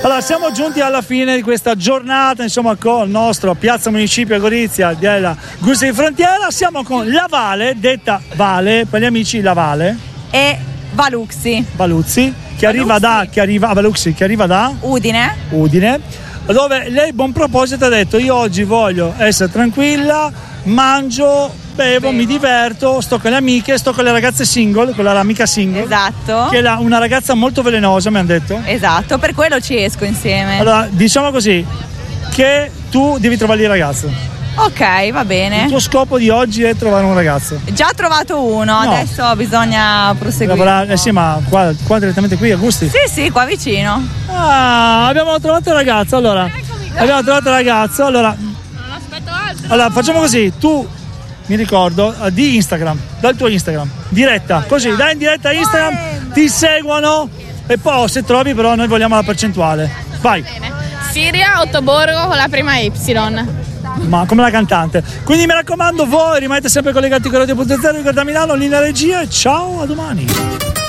Allora, siamo giunti alla fine di questa giornata, insomma, con il nostro Piazza Municipio Gorizia della Gusti di Frontiera. Siamo con La Vale, detta Vale, per gli amici La Vale. E Valuzzi, che arriva da Udine, dove lei, buon proposito, ha detto: io oggi voglio essere tranquilla, mangio, bevo, mi diverto, sto con le amiche, sto con le ragazze single, con l'amica single. Esatto. Che è una ragazza molto velenosa, mi hanno detto. Esatto, per quello ci esco insieme. Allora, diciamo così, che tu devi trovare il ragazzo. Ok, va bene. Il tuo scopo di oggi è trovare un ragazzo. Già trovato uno, No. adesso bisogna proseguire. Lavorare, sì, ma qua direttamente qui a Gusti? Sì, qua vicino. Ah, abbiamo trovato il ragazzo, allora. Abbiamo trovato il ragazzo, allora. Non aspetto altro. Allora, facciamo così, tu mi ricordo di Instagram, dal tuo Instagram, diretta, così, dai in diretta Instagram, ti seguono e poi se trovi però noi vogliamo la percentuale. Vai. Siria Ottoborgo con la prima Y. Ma come la cantante. Quindi mi raccomando, voi rimanete sempre collegati con Radio.0 da Milano, linea regia, e ciao, a domani.